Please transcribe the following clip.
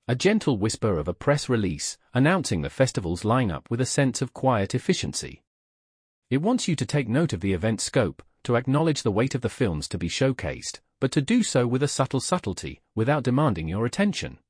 A gentle whisper of a press release, announcing the festival's lineup with a sense of quiet efficiency. It wants you to take note of the event scope, to acknowledge the weight of the films to be showcased, but to do so with a subtlety, without demanding your attention.